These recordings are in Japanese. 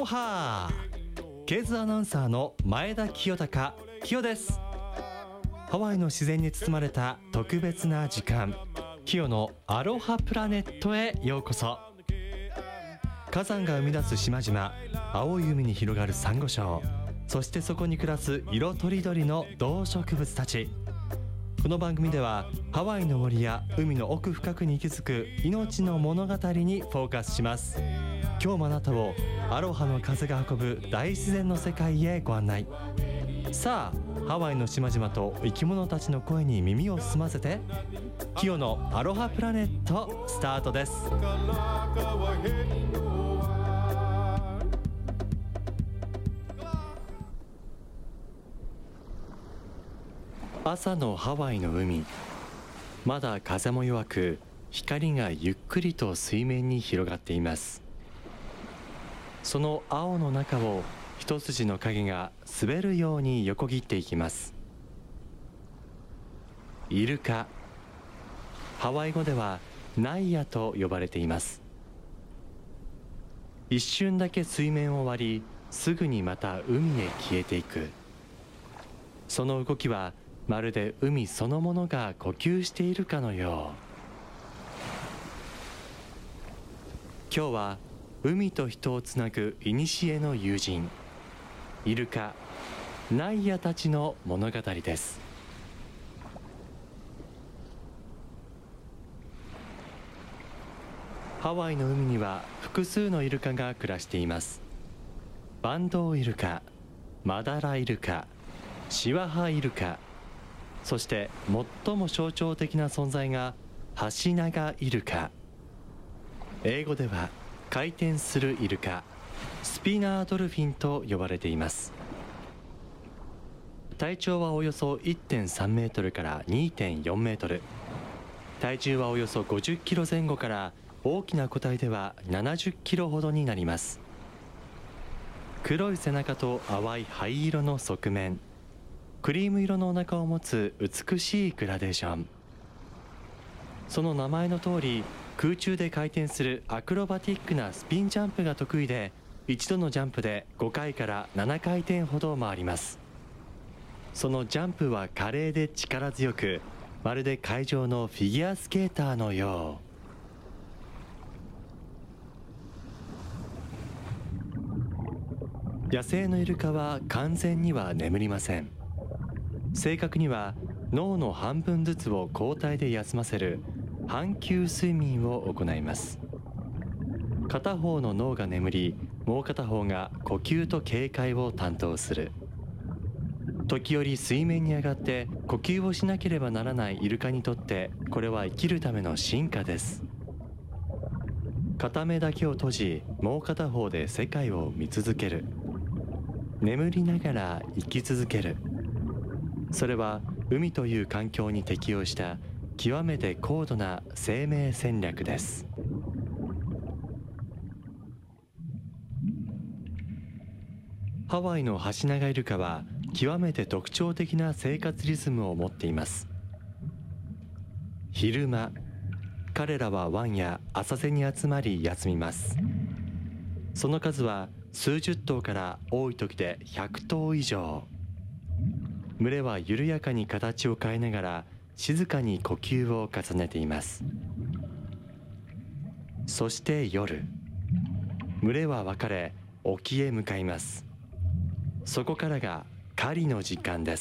ハケーズアナウンサーの前田清隆清です。ハワイの自然に包まれた特別な時間、清のアロハプラネットへようこそ。火山が生み出す島々、青い海に広がるサンゴ礁、そしてそこに暮らす色とりどりの動植物たち。この番組ではハワイの森や海の奥深くに息づく命の物語にフォーカスします。今日もあなたをアロハの風が運ぶ大自然の世界へご案内。さあ、ハワイの島々と生き物たちの声に耳を澄ませて、清のアロハプラネットスタートです。朝のハワイの海、まだ風も弱く、光がゆっくりと水面に広がっています。その青の中を一筋の影が滑るように横切っていきます。イルカ、ハワイ語ではナイアと呼ばれています。一瞬だけ水面を割り、すぐにまた海へ消えていく。その動きはまるで海そのものが呼吸しているかのよう。今日は海と人をつなぐ古の友人、イルカ、ナイアたちの物語です。ハワイの海には複数のイルカが暮らしています。バンドウイルカ、マダライルカ、シワハイルカ、そして最も象徴的な存在がハシナガイルカ。英語では回転するイルカ、スピナードルフィンと呼ばれています。体長はおよそ 1.3 メートルから 2.4 メートル、体重はおよそ50キロ前後から、大きな個体では70キロほどになります。黒い背中と淡い灰色の側面、クリーム色のお腹を持つ美しいグラデーション。その名前の通り、空中で回転するアクロバティックなスピンジャンプが得意で、一度のジャンプで5回から7回転ほど回ります。そのジャンプは華麗で力強く、まるで海上のフィギュアスケーターのよう。野生のイルカは完全には眠りません。正確には脳の半分ずつを交代で休ませる半球睡眠を行います。片方の脳が眠り、もう片方が呼吸と警戒を担当する。時折水面に上がって呼吸をしなければならないイルカにとって、これは生きるための進化です。片目だけを閉じ、もう片方で世界を見続ける。眠りながら生き続ける。それは海という環境に適応した極めて高度な生命戦略です。ハワイのハシナガイルカは極めて特徴的な生活リズムを持っています。昼間、彼らは湾や浅瀬に集まり休みます。その数は数十頭から多い時で100頭以上。群れは緩やかに形を変えながら静かに呼吸を重ねています。そして夜、群れは分かれ沖へ向かいます。そこからが狩りの時間です。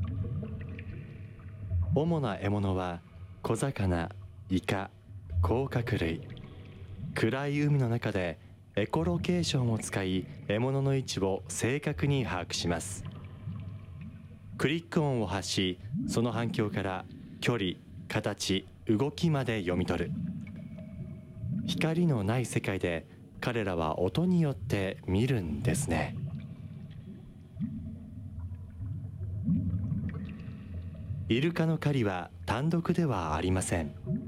主な獲物は小魚、イカ、甲殻類。暗い海の中でエコロケーションを使い、獲物の位置を正確に把握します。クリック音を発し、その反響から距離、形、動きまで読み取る。光のない世界で彼らは音によって見るんですね。イルカの狩りは単独ではありません。